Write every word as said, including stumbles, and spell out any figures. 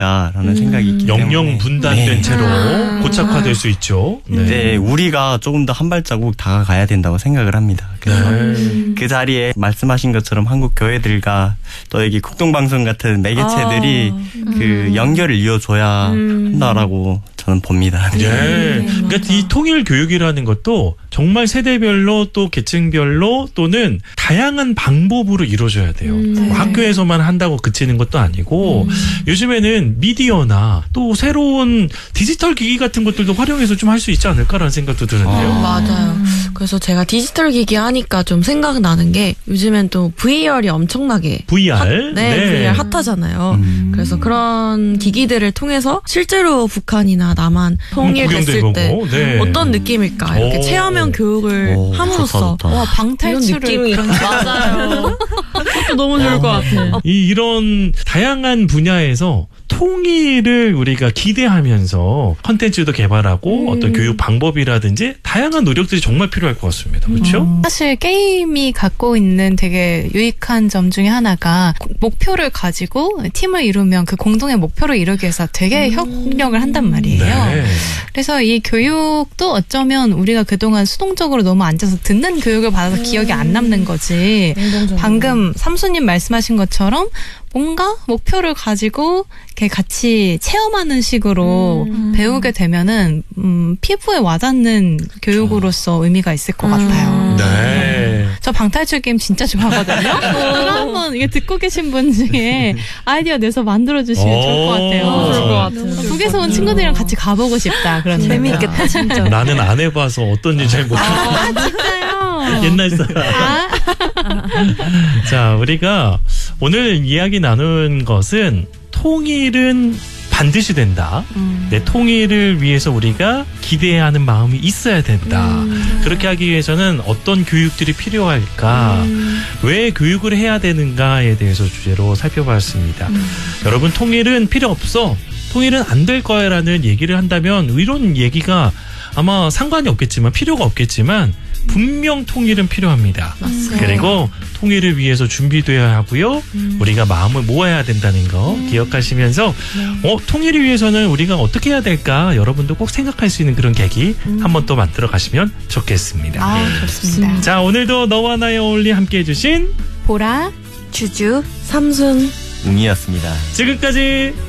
라는 생각이 있기 때문에 영영 분단된 네. 채로 아. 고착화될 수 있죠. 네. 네, 우리가 조금 더 한 발자국 다가가야 된다고 생각을 합니다. 그래서 네. 그 자리에 말씀하신 것처럼 한국 교회들과 또 여기 국동방송 같은 매개체들이 아. 그 연결을 이어줘야 음. 한다라고 저는 봅니다. 예. 네, 그러니까 맞아. 이 통일 교육이라는 것도 정말 세대별로 또 계층별로 또는 다양한 방법으로 이루어져야 돼요. 음, 뭐 네. 학교에서만 한다고 그치는 것도 아니고 음. 요즘에는 미디어나 또 새로운 디지털 기기 같은 것들도 활용해서 좀 할 수 있지 않을까라는 생각도 드는데요. 아. 맞아요. 그래서 제가 디지털 기기 하니까 좀 생각나는 게 요즘엔 또 브이알이 엄청나게 브이알. 핫, 네, 네. 브이알 핫하잖아요. 음. 그래서 그런 기기들을 통해서 실제로 북한이나 남한 통일됐을 구경도 때 해보고. 네. 어떤 느낌일까 이렇게 오. 체험형 교육을 오, 함으로써 좋다, 좋다. 와, 방탈출을 이런 느낌이 그런 맞아요. 그것도 너무 좋을 것 같아. 이 이런 다양한 분야에서 통일을 우리가 기대하면서 컨텐츠도 개발하고 음. 어떤 교육 방법이라든지 다양한 노력들이 정말 필요할 것 같습니다. 그렇죠? 음. 사실 게임이 갖고 있는 되게 유익한 점 중에 하나가 목표를 가지고 팀을 이루면 그 공동의 목표를 이루기 위해서 되게 협력을 한단 말이에요. 네. 그래서 이 교육도 어쩌면 우리가 그동안 수동적으로 너무 앉아서 듣는 교육을 받아서 기억이 안 남는 거지. 방금 삼수님 말씀하신 것처럼 뭔가 목표를 가지고 이렇게 같이 체험하는 식으로 음. 배우게 되면은 음, 피부에 와닿는 교육으로서 의미가 있을 것 같아요. 네. 저 방탈출 게임 진짜 좋아하거든요. 그거 한번 이게 듣고 계신 분 중에 아이디어 내서 만들어 주시면 좋을 것 같아요. 오, 좋을 것 같아요. 북에서 온 친구들이랑 같이 가보고 싶다. 그런 재밌겠다 진짜. 나는 안 해봐서 어떤지 잘 모르겠어. 아, 진짜요? 옛날 사람. 아, 자, 우리가 오늘 이야기 나눈 것은 통일은 반드시 된다. 음. 내 통일을 위해서 우리가 기대하는 마음이 있어야 된다. 음. 그렇게 하기 위해서는 어떤 교육들이 필요할까? 음. 왜 교육을 해야 되는가에 대해서 주제로 살펴봤습니다. 음. 여러분, 통일은 필요 없어. 통일은 안 될 거야 라는 얘기를 한다면 이런 얘기가 아마 상관이 없겠지만 필요가 없겠지만 분명 통일은 필요합니다. 맞습니다. 그리고 통일을 위해서 준비되어야 하고요. 음. 우리가 마음을 모아야 된다는 거 기억하시면서 어, 통일을 위해서는 우리가 어떻게 해야 될까? 여러분도 꼭 생각할 수 있는 그런 계기 한번 또 만들어 가시면 좋겠습니다. 아, 좋습니다. 자, 오늘도 너와 나의 어울리 함께해 주신 보라 주주 삼순 웅이었습니다. 지금까지